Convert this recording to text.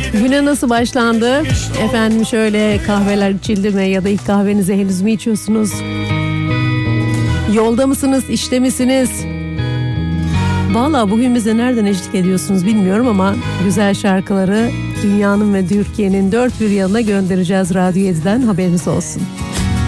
Güne nasıl başlandı? Efendim şöyle kahveler içildi mi ya da ilk kahvenizi henüz mü içiyorsunuz? Yolda mısınız, işte misiniz? Valla bugün bize nereden eşlik ediyorsunuz bilmiyorum ama güzel şarkıları dünyanın ve Türkiye'nin dört bir yanına göndereceğiz Radyo 7'den, haberiniz olsun.